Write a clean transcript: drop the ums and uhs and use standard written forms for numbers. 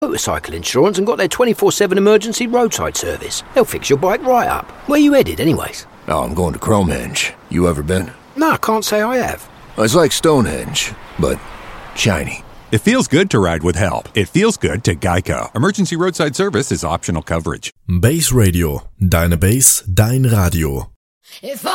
motorcycle insurance and got their 24/7 emergency roadside service. They'll fix your bike right up. Where you headed, anyways? Oh, I'm going to Cromenge. You ever been? No, I can't say I have. It's like Stonehenge, but shiny. It feels good to ride with help. It feels good to Geico. Emergency roadside service is optional coverage. Base Radio. Deine Base, dein Radio.